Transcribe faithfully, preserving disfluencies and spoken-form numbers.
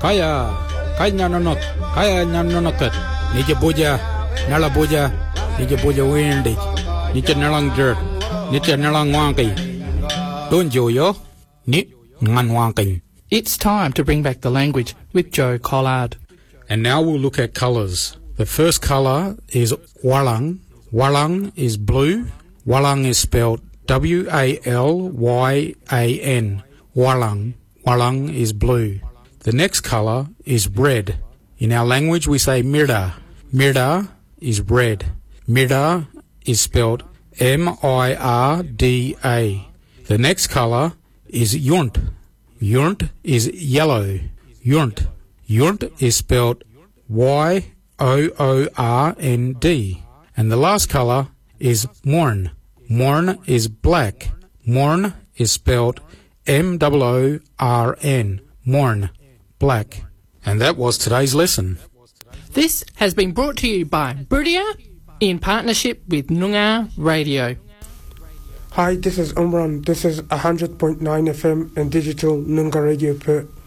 Kaya, kaya nanot, kaya nanonot. Nije boja, nala boja, nije boja windig, nije nalang dirt, nije nalang wangi. Don't you yo? Ni ngan wangi. It's time to bring back the language with Joe Collard. And now we'll look at colours. The first colour is walang. Walang is blue. Walang is spelled W A L Y A N. Walang. Walang is blue. The next colour is red. In our language we say mirda. Mirda is red. Mirda is spelled M I R D A. The next colour is yunt. Yunt is yellow. Yunt. Yunt is spelled Y O O R N D. And the last colour is morn. Morn is black. Morn is spelled M O O R N. Morn. Black. And that was today's lesson. This has been brought to you by Brudia in partnership with Noongar Radio. Hi, this is Umran. This is one hundred point nine F M and digital Noongar Radio Perth.